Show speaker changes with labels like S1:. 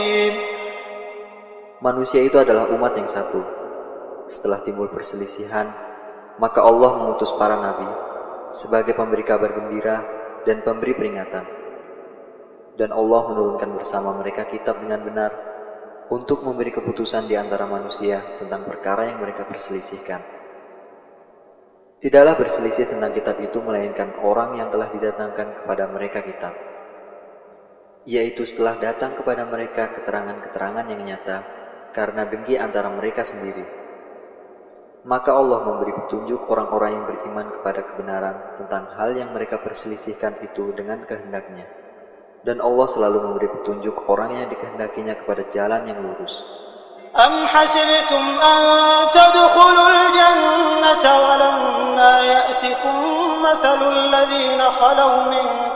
S1: Manusia itu adalah umat yang satu. Setelah timbul perselisihan, maka Allah mengutus para nabi sebagai pemberi kabar gembira dan pemberi peringatan. Dan Allah menurunkan bersama mereka kitab dengan benar untuk memberi keputusan di antara manusia tentang perkara yang mereka perselisihkan. Tidaklah berselisih tentang kitab itu melainkan orang yang telah didatangkan kepada mereka kitab, yaitu setelah datang kepada mereka keterangan-keterangan yang nyata karena dengki antara mereka sendiri. Maka Allah memberi petunjuk orang-orang yang beriman kepada kebenaran tentang hal yang mereka perselisihkan itu dengan kehendaknya. Dan Allah selalu memberi petunjuk orang yang dikehendakinya kepada jalan yang lurus.
S2: Am hasibtum an tadkhulul jannata wa lamma ya'tikum mathalul ladzina khalaw min